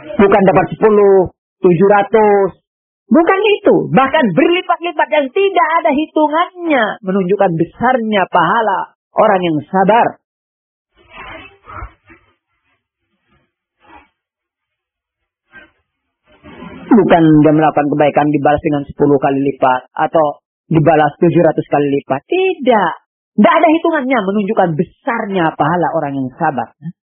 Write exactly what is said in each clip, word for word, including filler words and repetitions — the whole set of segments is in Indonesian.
Bukan dapat sepuluh, tujuh ratus. Bukan itu. Bahkan berlipat-lipat yang tidak ada hitungannya. Menunjukkan besarnya pahala orang yang sabar. Bukan dia melakukan kebaikan dibalas dengan sepuluh kali lipat. Atau dibalas tujuh ratus kali lipat. Tidak. Tidak ada hitungannya. Menunjukkan besarnya pahala orang yang sabar.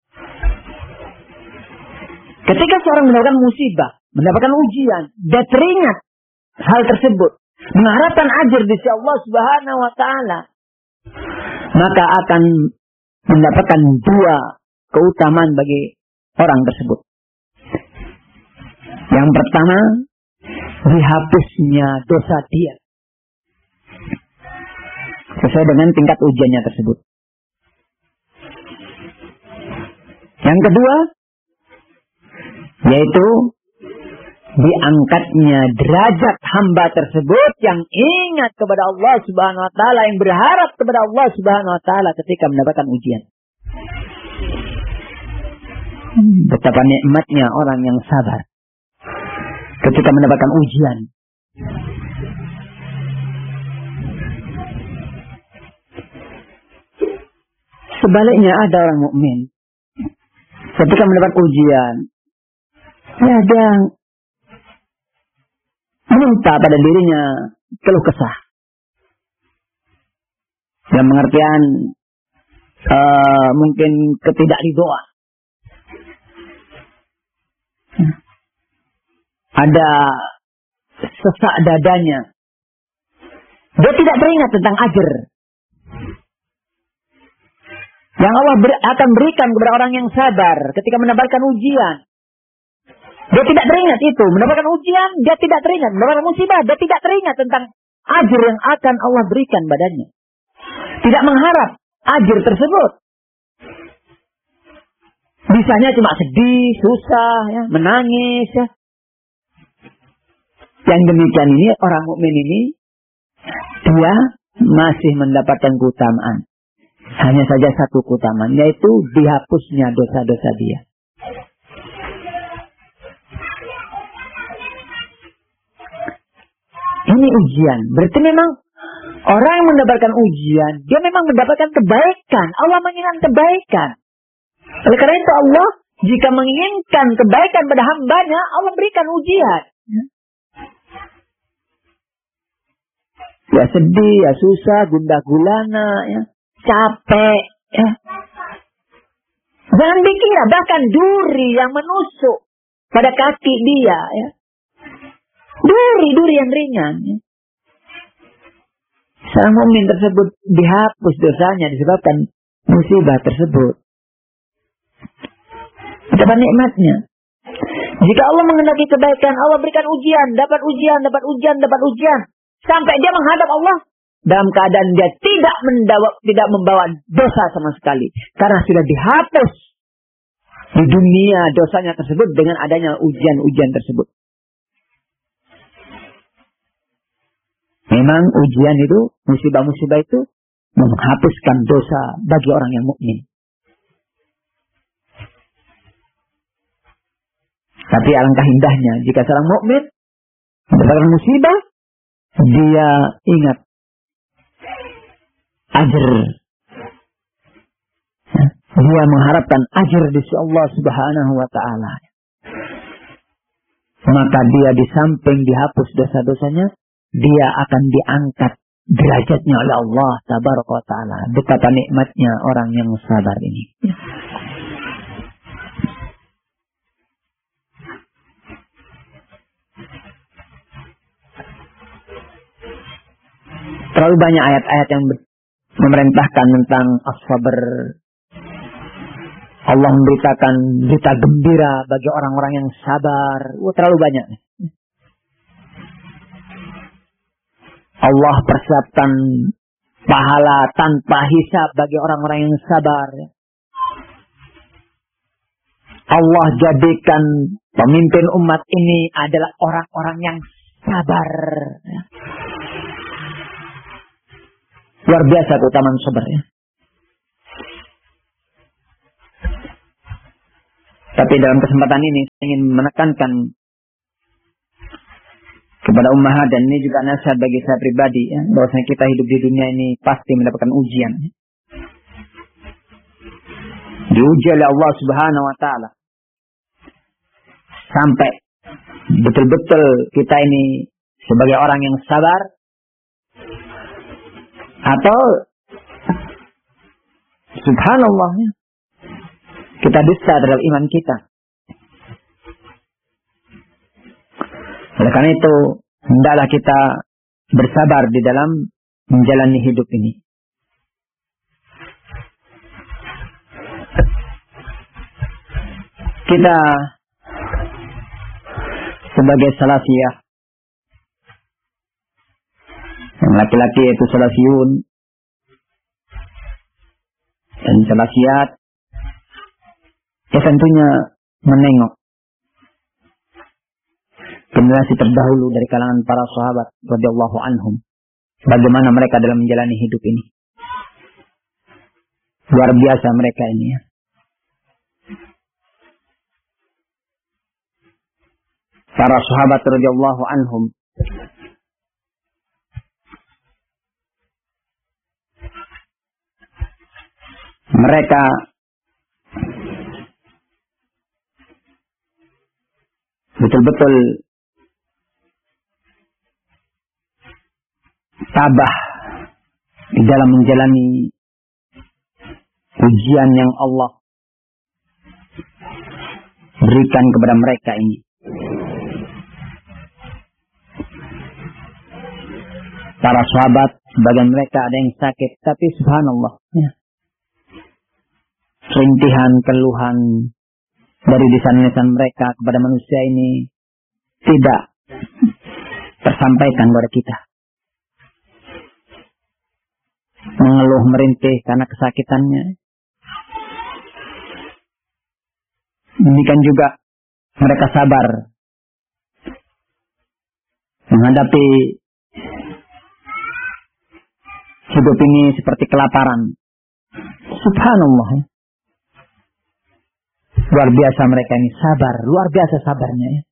Ketika seorang mendapatkan musibah, mendapatkan ujian, dia teringat hal tersebut, mengharapkan ajar di sisi Allah Subhanahu wa taala, maka akan mendapatkan dua keutamaan bagi orang tersebut. Yang pertama, dihapusnya dosa dia sesuai dengan tingkat ujiannya tersebut. Yang kedua, yaitu diangkatnya derajat hamba tersebut yang ingat kepada Allah Subhanahu wa taala, yang berharap kepada Allah Subhanahu wa taala ketika mendapatkan ujian. Betapa nikmatnya orang yang sabar ketika mendapatkan ujian. Sebaliknya ada orang mukmin ketika mendapat ujian, ya dia minta pada dirinya keluh kesah. Yang pengertian uh, mungkin ketidakridhoan. Ada sesak dadanya. Dia tidak teringat tentang ajar yang Allah ber, akan berikan kepada orang yang sabar ketika mendapatkan ujian. Dia tidak teringat itu. Mendapatkan ujian, dia tidak teringat. Mendapatkan musibah, dia tidak teringat tentang ajar yang akan Allah berikan badannya. Tidak mengharap ajar tersebut. Bisanya cuma sedih, susah, ya, menangis. Ya. Yang demikian ini, orang mukmin ini, dia masih mendapatkan keutamaan. Hanya saja satu keutamaan, yaitu dihapusnya dosa-dosa dia. Ini ujian. Berarti memang orang yang mendapatkan ujian, dia memang mendapatkan kebaikan. Allah menginginkan kebaikan. Oleh karena itu Allah, jika menginginkan kebaikan pada hambanya, Allah berikan ujian. Ya sedih, ya susah, gundah gulana, ya, capek. Ya. Jangan dikira, bahkan duri yang menusuk pada kaki dia. Ya. Duri-duri yang ringan. Ya. Seorang mukmin tersebut dihapus dosanya disebabkan musibah tersebut. Betapa nikmatnya. Jika Allah menghendaki kebaikan, Allah berikan ujian, dapat ujian, dapat ujian, dapat ujian. Sampai dia menghadap Allah dalam keadaan dia tidak mendawa, tidak membawa dosa sama sekali. Karena sudah dihapus di dunia dosanya tersebut dengan adanya ujian-ujian tersebut. Memang ujian itu, musibah-musibah itu menghapuskan dosa bagi orang yang mukmin. Tapi alangkah indahnya jika seorang mukmin mendapatkan musibah, dia ingat ajar. Dia mengharapkan ajar di sisi Allah Subhanahu wa taala. Maka dia di samping dihapus dosa-dosanya, dia akan diangkat derajatnya oleh Allah Tabaraka wa taala. Betapa nikmatnya orang yang sabar ini. Terlalu banyak ayat-ayat yang memerintahkan tentang as-sabr. Allah memberitakan berita gembira bagi orang-orang yang sabar. Wah, terlalu banyak. Allah persiapkan pahala tanpa hisab bagi orang-orang yang sabar. Allah jadikan pemimpin umat ini adalah orang-orang yang sabar. Luar biasa keutamaan sabar. Ya. Tapi dalam kesempatan ini saya ingin menekankan kepada ummahat, dan ini juga nasihat bagi saya pribadi, ya, bahwasanya kita hidup di dunia ini pasti mendapatkan ujian. Diuji oleh Allah Subhanahu wa taala. Sampai betul-betul kita ini sebagai orang yang sabar, atau subhanallah, ya, kita dusta terhadap iman kita. Oleh karena itu, hendaklah kita bersabar di dalam menjalani hidup ini. Kita sebagai salafiyah, yang laki-laki itu salafiyun, dan salafiyat, ya tentunya menengok generasi terdahulu dari kalangan para sahabat radhiyallahu anhum, bagaimana mereka dalam menjalani hidup ini. Luar biasa mereka ini, ya. Para sahabat radhiyallahu anhum mereka betul-betul tabah di dalam menjalani ujian yang Allah berikan kepada mereka ini. Para sahabat, sebagian mereka ada yang sakit, tapi subhanallah, ya, rintihan, keluhan dari lisan-lisan mereka kepada manusia ini tidak tersampaikan kepada kita. Mengeluh merintih karena kesakitannya. Demikian juga mereka sabar menghadapi hidup ini seperti kelaparan. Subhanallah, ya. Luar biasa mereka ini sabar, luar biasa sabarnya, ya.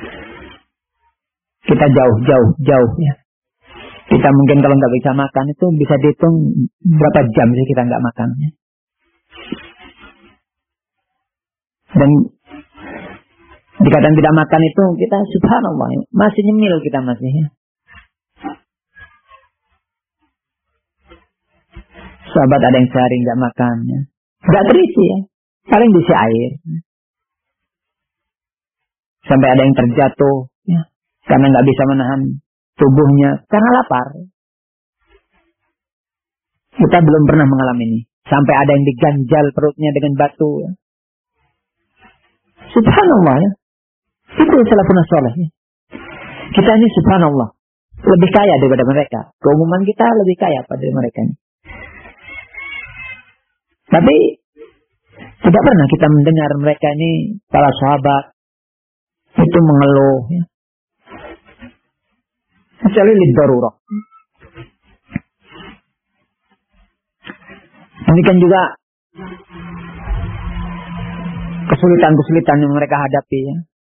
Kita jauh, jauh, jauh, ya. Kita mungkin kalau nggak bisa makan itu bisa dihitung berapa jam sih kita nggak makan, ya. Dan dikatakan tidak makan itu kita subhanallah, ya, masih nyemil kita masih, ya. Sahabat ada yang sehari nggak makan, ya. Nggak terisi, ya. Paling diisi air. Sampai ada yang terjatuh, ya, karena nggak bisa menahan tubuhnya karena lapar. Kita belum pernah mengalami ini. Sampai ada yang diganjal perutnya dengan batu, ya. Subhanallah, ya. Itu salafun saleh, ya. Kita ini subhanallah lebih kaya daripada mereka. Keumuman kita lebih kaya pada mereka ini. Tapi tidak pernah kita mendengar mereka ini, para sahabat itu mengeluh, ya. Kecuali lidarurah. Demikian juga kesulitan-kesulitan yang mereka hadapi, ya.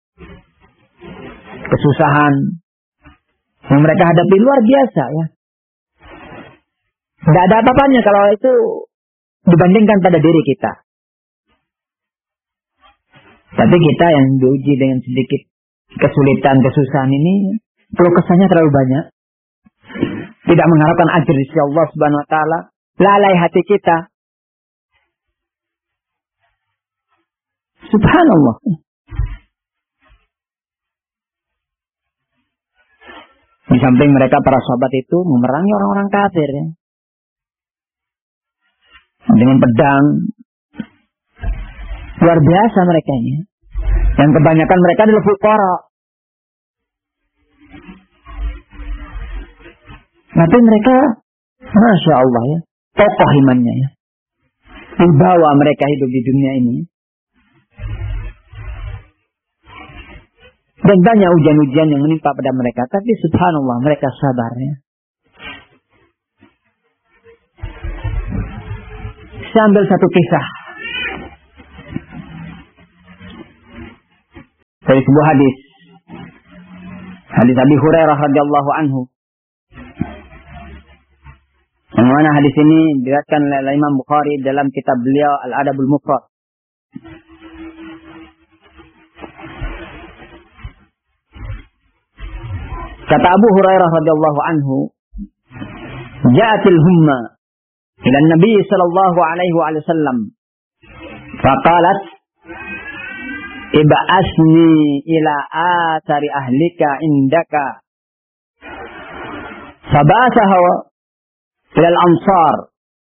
Kesusahan yang mereka hadapi luar biasa, ya. Tidak ada apa-apanya kalau itu dibandingkan pada diri kita. Tapi kita yang diuji dengan sedikit kesulitan, kesusahan ini, keluh kesahnya terlalu banyak. Tidak mengharapkan ajr dari Allah Subhanahu wa taala, lalai hati kita. Subhanallah. Di samping mereka para sahabat itu memerangi orang-orang kafir, ya. Dengan pedang. Luar biasa mereka ini. Yang kebanyakan mereka adalah fuqara. Tapi mereka, masya Allah, ya, tokoh imannya, ya. Dibawa mereka hidup di dunia ini. Dan banyak ujian-ujian yang menimpa pada mereka. Tapi subhanallah mereka sabar, ya. Saya ambil satu kisah dari sebuah hadis. Hadis Abi Hurairah radhiyallahu anhu. Yang mana hadis ini diriwayatkan oleh Imam Bukhari dalam kitab beliau Al-Adabul Mufrad. Kata Abu Hurairah radhiyallahu anhu, "Ja'atil humma ila Nabi sallallahu alaihi wasallam. Faqalat, ib'asni ila athari ahlika indaka." Faba'athahu ila al-ansar.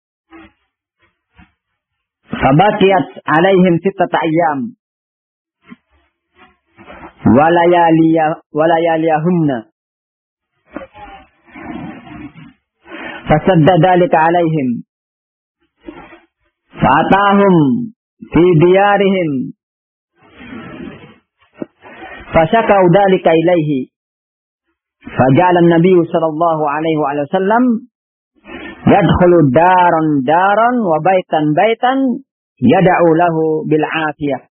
Fabaqiyat alaihim sittata ayyam. Walayaliya walayaliyahunna. Fasadda dhalika alaihim. Fa'atahum fi diyarihim. Fashakau dhalika ilaihi. Faja'ala an-nabiy sallallahu alaihi wa sallam yadkhulu daran daran wa baitan baitan yad'u lahu bil afiyah.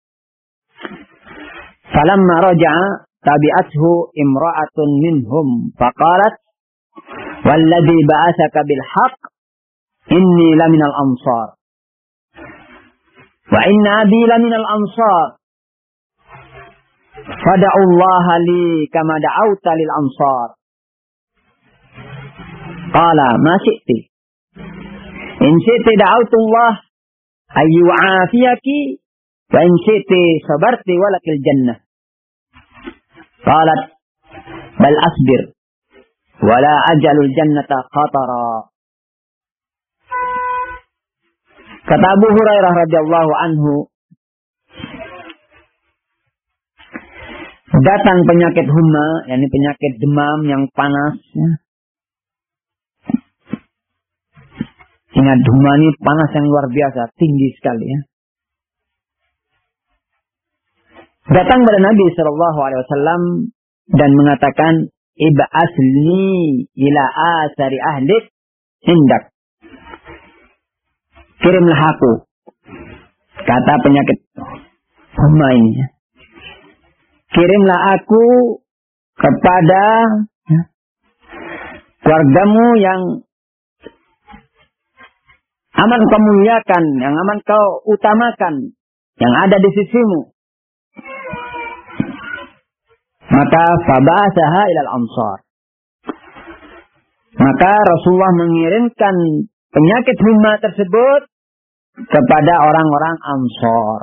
Falamma raja'a tabi'athu imra'atun minhum faqalat, walladhi ba'athaka bil haqq inni laminal ansar wa inna abi laminal ansar fad'u Allah li kama da'awta lil ansar. Qala ma syi'ti in syi'ti da'awtu Allah ayyu afiyaki wa in syi'ti sabarti walakil jannah. Qalat bal asbir wala ajalul jannata khatara. Kata Abu Hurairah radhiyallahu anhu, datang penyakit humma, yakni penyakit demam yang panas. Ya. Ingat, humma ini panas yang luar biasa, tinggi sekali. Ya. Datang pada Nabi Shallallahu Alaihi Wasallam dan mengatakan, ib'asni ila asari ahlik indak. Kirimlah aku, kata penyakit humma ini. Kirimlah aku kepada keluargamu yang aman kau muliakan, yang aman kau utamakan, yang ada di sisimu. Maka faba'athaha ilal ansar. Maka Rasulullah mengirimkan penyakit humma tersebut kepada orang-orang Ansar.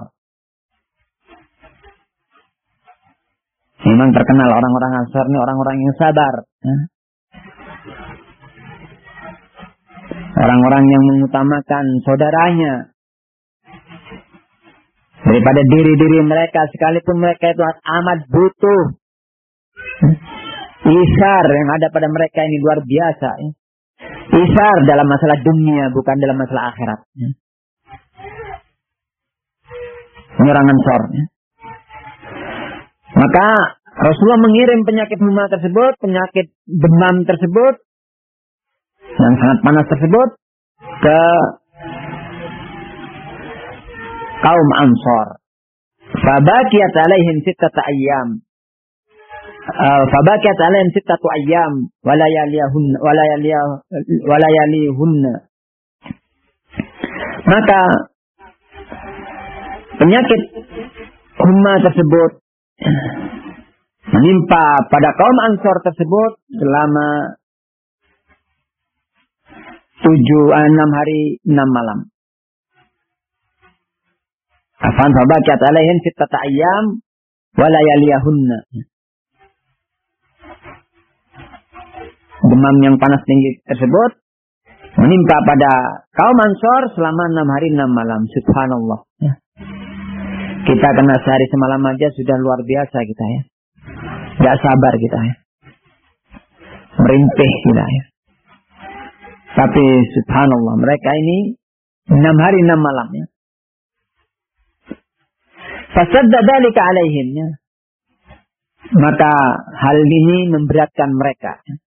Memang terkenal orang-orang Ansar ini orang-orang yang sabar. Orang-orang yang mengutamakan saudaranya daripada diri-diri mereka, sekalipun mereka itu amat butuh. Isar yang ada pada mereka ini luar biasa. Isar dalam masalah dunia, bukan dalam masalah akhirat. Ini orang Ansar. Maka Rasulullah mengirim penyakit humma tersebut, penyakit demam tersebut, yang sangat panas tersebut, ke kaum Ansar. Fabaqiyat alaihim sittata ayyam. Fabaqiyat alaihim sittatu ayyam walayaliyahunna walayaliyahunna. Maka penyakit humma tersebut menimpa pada kaum Ansar tersebut selama tujuh enam hari enam malam. Afan fabaqiyat alaihim sittata ayyam walayaliyahunna. Demam yang panas tinggi tersebut menimpa pada kaum Ansar selama enam hari enam malam. Subhanallah. Ya. Kita kena sehari semalam aja sudah luar biasa kita ya. Gak sabar kita ya. Merintih kita ya. Tapi subhanallah mereka ini enam hari enam malam ya. Fasadda dzalika alaihim ya. Maka hal ini memberatkan mereka. Ya.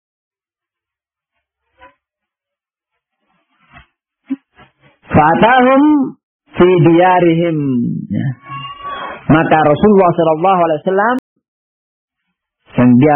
Fatahum fi diyarihim. Ya. Maka Rasulullah Shallallahu Alaihi Wasallam yang dia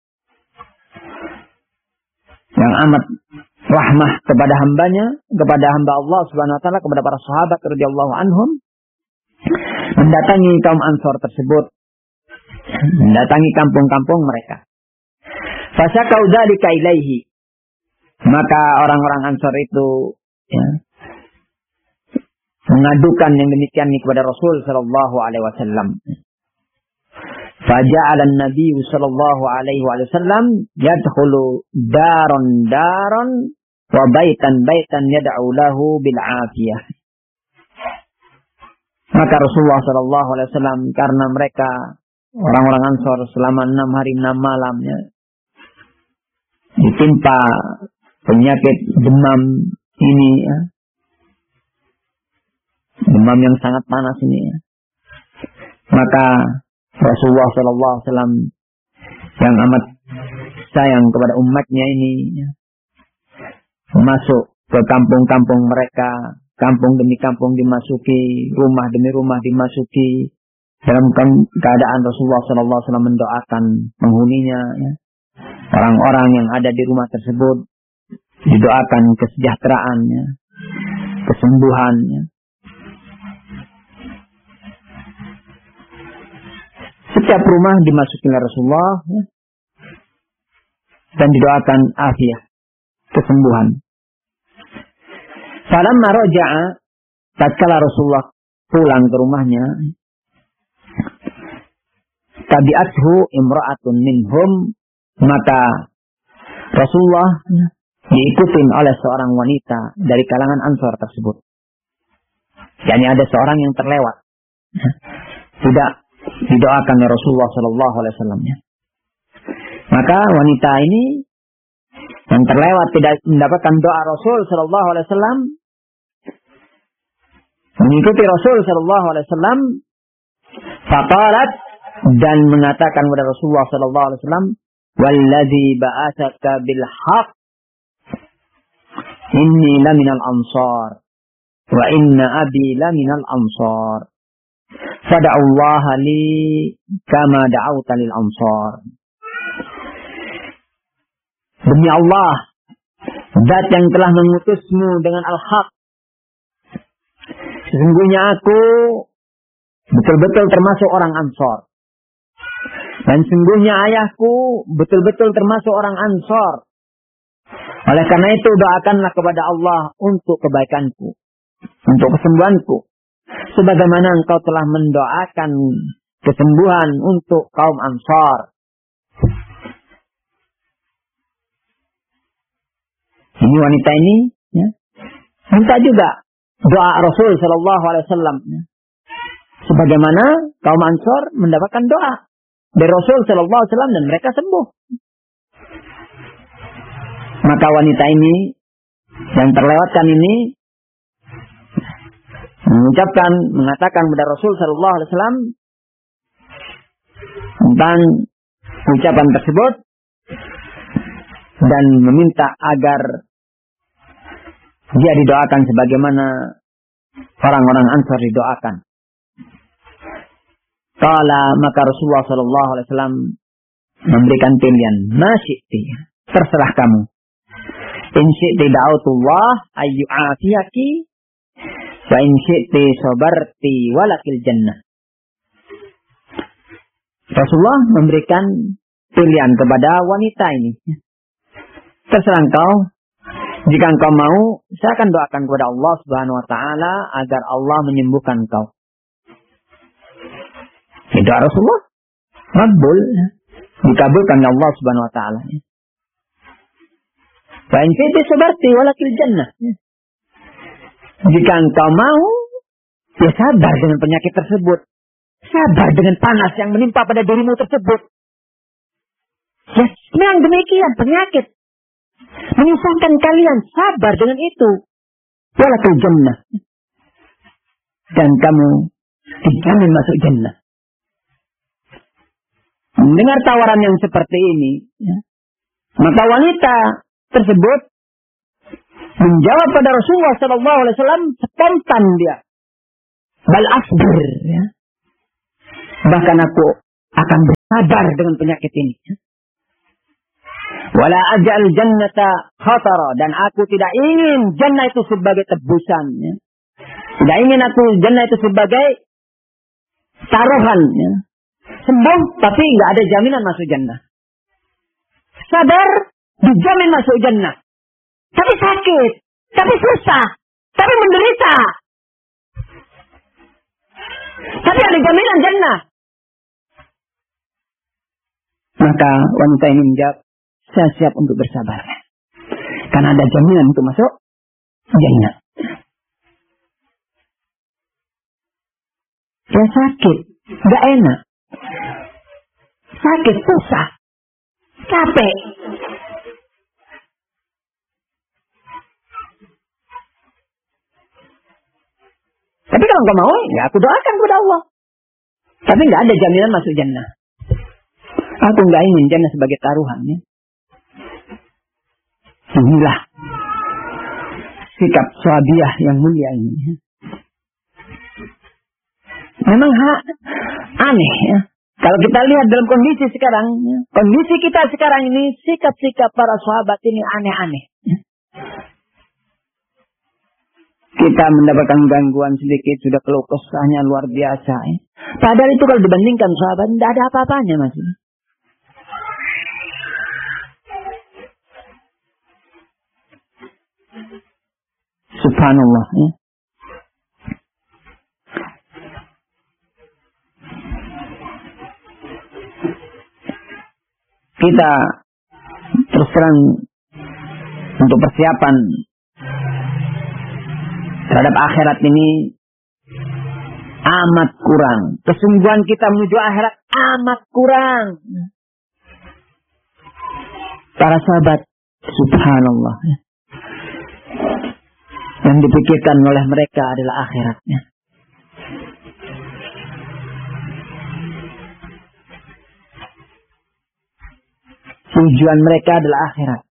yang amat rahmah kepada hambanya, kepada hamba Allah Subhanahu wa taala, kepada para sahabat radhiyallahu anhum, mendatangi kaum Ansor tersebut, mendatangi kampung-kampung mereka. Fasyakau dzalika ilaihi. Maka orang-orang Ansor itu ya, mengadukan yang demikian kepada Rasul sallallahu alaihi wasallam. Faja'ala an-nabiy sallallahu alaihi wasallam yadkhulu daron daron wa baitan baitan yad'u lahu bil afiyah. Maka Rasulullah sallallahu alaihi wasallam, karena mereka orang-orang Ansor selama enam hari enam malamnya ditimpa penyakit demam ini ya. Demam yang sangat panas ini ya. Maka Rasulullah sallallahu alaihi wasallam yang amat sayang kepada umatnya ini ya, masuk ke kampung-kampung mereka, kampung demi kampung dimasuki, rumah demi rumah dimasuki, dalam keadaan Rasulullah sallallahu alaihi wasallam mendoakan penghuninya ya. Orang-orang yang ada di rumah tersebut didoakan kesejahteraannya, kesembuhannya. Setiap rumah dimasuki oleh Rasulullah ya, dan didoakan afiah, kesembuhan. Falamma raja'a, tatkala Rasulullah pulang ke rumahnya, tabi'athu imra'atun minhum, maka Rasulullah diikutin oleh seorang wanita dari kalangan Ansor tersebut. Yani ada seorang yang terlewat, tidak didoakan oleh Rasulullah sallallahu alaihi wasallam. Maka wanita ini yang terlewat tidak mendapatkan doa Rasul sallallahu alaihi wasallam, mengikuti Rasul sallallahu alaihi wasallam, faqalat, dan mengatakan kepada Rasulullah sallallahu alaihi wasallam, "Wallazi ba'atsaka bil haqq, inni laminal ansar, wa inna abi laminal ansar. Fada'ullaha li kama da'auta lil ansar." Demi Allah, Zat yang telah mengutusmu dengan al-haq, sesungguhnya aku betul-betul termasuk orang Ansor. Dan sesungguhnya ayahku betul-betul termasuk orang Ansor. Oleh karena itu doakanlah kepada Allah untuk kebaikanku, untuk kesembuhanku, sebagaimana engkau telah mendoakan kesembuhan untuk kaum Ansar. Ini wanita ini ya, minta juga doa Rasul Sallallahu Alaihi Wasallam, ya, sebagaimana kaum Ansar mendapatkan doa dari Rasul Sallallahu Alaihi Wasallam dan mereka sembuh. Maka wanita ini yang terlewatkan ini mengucapkan, mengatakan kepada Rasul Sallallahu Alaihi Wasallam tentang ucapan tersebut dan meminta agar dia didoakan sebagaimana orang-orang Ansar didoakan. Qala, maka Rasulullah Sallallahu Alaihi Wasallam memberikan pilihan, ma syi'ti, terserah kamu. In syi'ti da'autullah ayyu'afiyaki, wa in syi'ti sabarti walakil jannah. Rasulullah memberikan pilihan kepada wanita ini. Terserah engkau, jika engkau mau, saya akan doakan kepada Allah Subhanahu wa taala agar Allah menyembuhkan engkau. Itu Rasulullah makbul, dikabulkan oleh Allah Subhanahu wa taala. Fa in fi'ti sabarti walakil jannah. Jika engkau mau, ya sabar dengan penyakit tersebut. Sabar dengan panas yang menimpa pada dirimu tersebut. Ya, memang demikian penyakit menyusahkan kalian, sabar dengan itu. Walakil jannah. Dan kamu dijamin masuk jannah. Mendengar tawaran yang seperti ini, ya, maka wanita tersebut menjawab pada Rasulullah Sallallahu Alaihi Wasallam spontan dia, bal asbir, ya. Bahkan aku akan sabar dengan penyakit ini. Wala ajal jannata khatara, dan aku tidak ingin jannah itu sebagai tebusan. Ya. Tidak ingin aku jannah itu sebagai taruhan. Ya. Sembuh tapi nggak ada jaminan masuk jannah. Sabar dijamin masuk jannah. Tapi sakit, tapi susah, tapi menderita. Tapi ada jaminan jannah. Maka wanita ini menjawab, saya siap untuk bersabar. Karena ada jaminan untuk masuk jannah. Dia sakit, gak enak. Sakit, susah, capek. Tapi kalau enggak mau, ya aku doakan kepada Allah. Tapi enggak ada jaminan masuk jannah. Aku enggak ingin jannah sebagai taruhan. Ya. Inilah sikap sahabiah yang mulia ini. Ya. Memang ha, aneh ya. Kalau kita lihat dalam kondisi sekarang, ya, kondisi kita sekarang ini, sikap-sikap para sahabat ini aneh-aneh. Ya. Kita mendapatkan gangguan sedikit, sudah keluh kesahnya luar biasa. Ya. Padahal itu kalau dibandingkan sahabat, tidak ada apa-apanya masih. Subhanallah. Ya. Kita terus terang untuk persiapan terhadap akhirat ini amat kurang. Kesungguhan kita menuju akhirat amat kurang. Para sahabat, subhanallah, yang dipikirkan oleh mereka adalah akhiratnya. Tujuan mereka adalah akhirat.